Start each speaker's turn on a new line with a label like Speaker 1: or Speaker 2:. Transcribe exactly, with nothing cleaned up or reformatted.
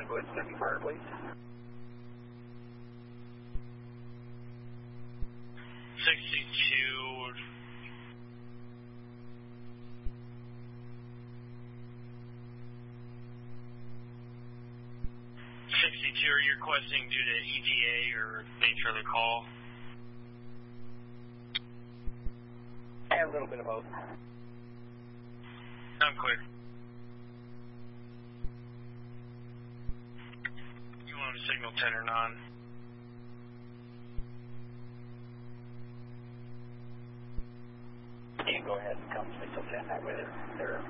Speaker 1: one, go ahead and send me fire, please.
Speaker 2: sixty-two. sixty-two, are you requesting due to E T A or nature of the call?
Speaker 1: And a little bit of both.
Speaker 2: I'm clear. You want a signal ten or non?
Speaker 1: You can go ahead and come signal ten, that way they're, they're